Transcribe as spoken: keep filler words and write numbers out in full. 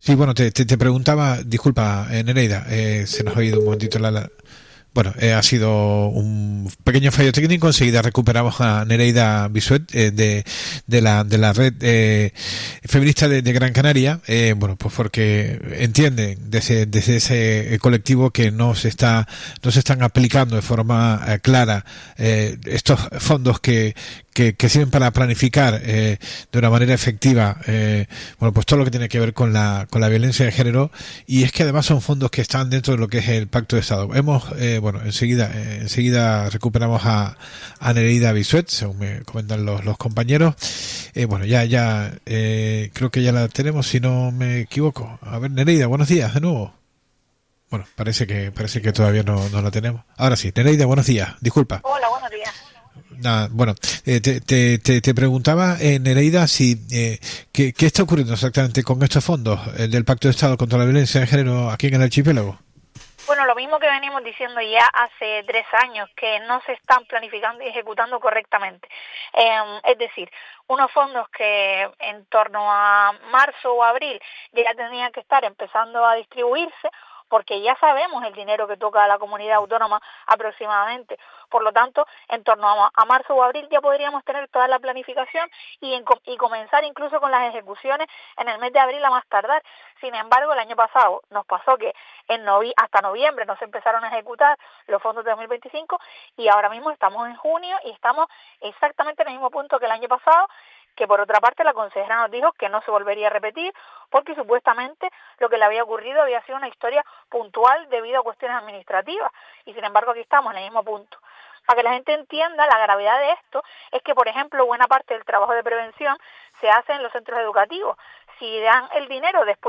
Sí, bueno, te, te, te preguntaba, disculpa, eh, Nereida, eh, se nos ha ido un momentito la... la bueno, eh, ha sido un pequeño fallo técnico. Enseguida recuperamos a Nereida Bisuet eh, de, de la de la red eh, feminista de, de Gran Canaria. Eh, bueno, pues porque entienden desde, desde ese colectivo que no se está no se están aplicando de forma eh, clara eh, estos fondos que Que, que sirven para planificar eh, de una manera efectiva eh, bueno pues todo lo que tiene que ver con la con la violencia de género, y es que además son fondos que están dentro de lo que es el Pacto de Estado. Hemos eh, bueno enseguida eh, enseguida recuperamos a, a Nereida Bisuet, según me comentan los, los compañeros. Eh, bueno ya ya eh, creo que ya la tenemos, si no me equivoco. A ver, Nereida, buenos días de nuevo. Bueno, parece que parece que todavía no, no la tenemos. Ahora sí, Nereida, buenos días, disculpa. Hola, buenos días. Nada, bueno, eh, te, te, te, te preguntaba, eh, Nereida, si eh, ¿qué, qué está ocurriendo exactamente con estos fondos el del Pacto de Estado contra la Violencia de Género aquí en el archipiélago. Bueno, lo mismo que venimos diciendo ya hace tres años, que no se están planificando y ejecutando correctamente. Eh, es decir, unos fondos que en torno a marzo o abril ya tenían que estar empezando a distribuirse, porque ya sabemos el dinero que toca a la comunidad autónoma aproximadamente. Por lo tanto, en torno a, a marzo o abril ya podríamos tener toda la planificación y, en, y comenzar incluso con las ejecuciones en el mes de abril a más tardar. Sin embargo, el año pasado nos pasó que en novi hasta noviembre no se empezaron a ejecutar los fondos de dos mil veinticinco, y ahora mismo estamos en junio y estamos exactamente en el mismo punto que el año pasado, que por otra parte la consejera nos dijo que no se volvería a repetir porque supuestamente lo que le había ocurrido había sido una historia puntual debido a cuestiones administrativas, y sin embargo aquí estamos en el mismo punto. Para que la gente entienda la gravedad de esto, es que, por ejemplo, buena parte del trabajo de prevención se hace en los centros educativos. Si dan el dinero después